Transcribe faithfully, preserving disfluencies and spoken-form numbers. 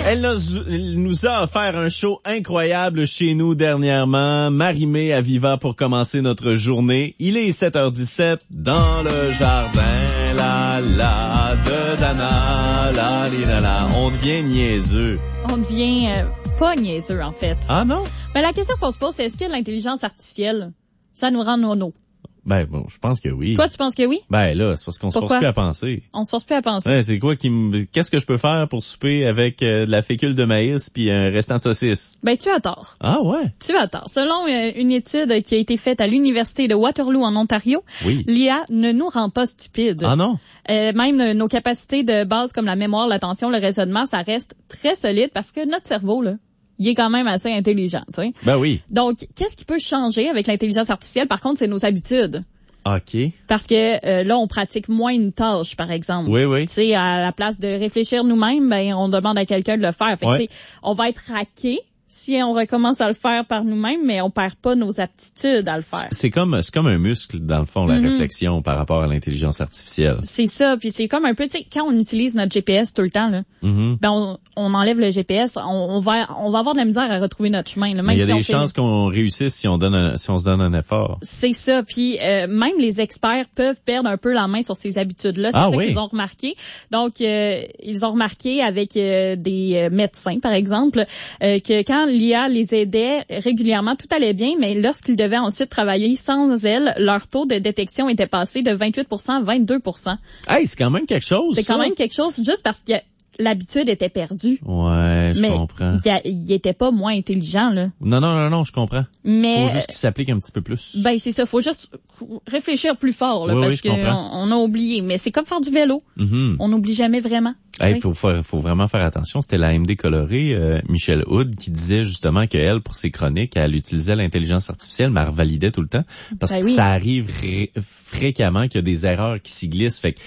Elle nous, elle nous a offert un show incroyable chez nous dernièrement. Marie-Mé à Viva pour commencer notre journée. Il est sept heures dix-sept dans le jardin. La la de Dana. La li la la. On devient niaiseux. On devient euh, pas niaiseux, en fait. Ah non? Ben, la question qu'on se pose, c'est est-ce que l'intelligence artificielle, ça nous rend nono? Ben bon, je pense que oui. Toi, tu penses que oui? Ben là, c'est parce qu'on se force plus à penser. On se force plus à penser. Ouais, c'est quoi qui me... Qu'est-ce que je peux faire pour souper avec euh, de la fécule de maïs puis un restant de saucisse? Ben, tu as tort. Ah ouais? Tu as tort. Selon euh, une étude qui a été faite à l'Université de Waterloo en Ontario, oui. l'I A ne nous rend pas stupides. Ah non? Euh, même euh, nos capacités de base comme la mémoire, l'attention, le raisonnement, ça reste très solide parce que notre cerveau, là, il est quand même assez intelligent, tu sais. Ben oui. Donc, qu'est-ce qui peut changer avec l'intelligence artificielle? Par contre, c'est nos habitudes. OK. Parce que euh, là, on pratique moins une tâche, par exemple. Oui, oui. Tu sais, à la place de réfléchir nous-mêmes, ben on demande à quelqu'un de le faire. Fait que, ouais. tu sais, on va être raqué si on recommence à le faire par nous-mêmes, mais on perd pas nos aptitudes à le faire. C'est comme c'est comme un muscle dans le fond, la mm-hmm. réflexion par rapport à l'intelligence artificielle. C'est ça, puis c'est comme un peu, tu sais, quand on utilise notre G P S tout le temps là, mm-hmm. ben on, on enlève le G P S, on, on va on va avoir de la misère à retrouver notre chemin. Là, même il y a si des on chances fait... qu'on réussisse si on donne un, si on se donne un effort. C'est ça, puis euh, même les experts peuvent perdre un peu la main sur ces habitudes-là. C'est ah, ça oui. qu'ils ont remarqué. Donc euh, ils ont remarqué avec euh, des euh, médecins, par exemple, euh, que quand l'I A les aidait régulièrement, tout allait bien, mais lorsqu'ils devaient ensuite travailler sans elle, leur taux de détection était passé de vingt-huit pour cent à vingt-deux pour cent. Hey, c'est quand même quelque chose. C'est quand même quelque chose, juste parce que l'habitude était perdue. Ouais, je mais comprends. Mais il était pas moins intelligent, là. Non, non, non, non, je comprends. Mais faut juste qu'il s'applique un petit peu plus. Ben c'est ça, faut juste réfléchir plus fort, là, oui, parce oui, qu'on on a oublié. Mais c'est comme faire du vélo. Mm-hmm. On n'oublie jamais vraiment. Il hey, faut, faut, faut vraiment faire attention. C'était la M D colorée, euh, Michelle Hood, qui disait justement qu'elle, pour ses chroniques, elle utilisait l'intelligence artificielle, mais elle revalidait tout le temps. Parce ben que oui. ça arrive ré- fréquemment qu'il y a des erreurs qui s'y glissent. Fait que